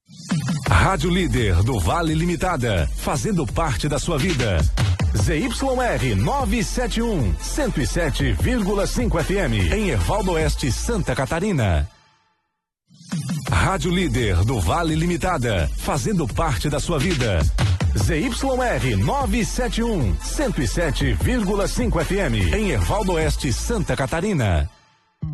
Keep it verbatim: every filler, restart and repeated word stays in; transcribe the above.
Rádio Líder do Vale Limitada, fazendo parte da sua vida. Z Y R novecentos e setenta e um, cento e sete vírgula cinco F M, em Ervaldo Oeste, Santa Catarina. Rádio Líder do Vale Limitada, fazendo parte da sua vida. Z Y R novecentos e setenta e um, cento e sete vírgula cinco F M, em Ervaldo Oeste, Santa Catarina.